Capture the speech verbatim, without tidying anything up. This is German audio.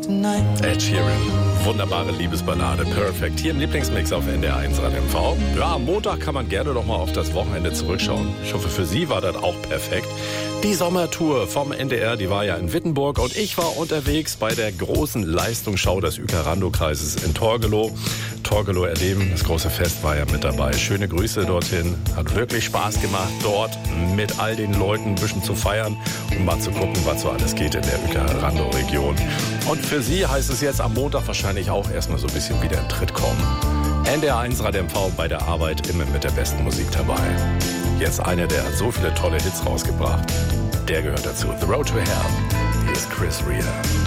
tonight. Ed Sheeran, wunderbare Liebesballade, perfekt. Hier im Lieblingsmix auf N D R eins Radio M V. Ja, am Montag kann man gerne noch mal auf das Wochenende zurückschauen. Ich hoffe, für Sie war das auch perfekt. Die Sommertour vom N D R, die war ja in Wittenburg und ich war unterwegs bei der großen Leistungsschau des Uekerando-Kreises in Torgelow. Torgelow erleben, das große Fest war ja mit dabei. Schöne Grüße dorthin. Hat wirklich Spaß gemacht, dort mit all den Leuten ein bisschen zu feiern und mal zu gucken, was so alles geht in der Uekerando-Region. Und für Sie heißt es jetzt am Montag wahrscheinlich auch erstmal so ein bisschen wieder in Tritt kommen. N D R eins Radio M V bei der Arbeit immer mit der besten Musik dabei. Jetzt einer, der hat so viele tolle Hits rausgebracht. Der gehört dazu. The Road to Hell. Hier ist Chris Rea.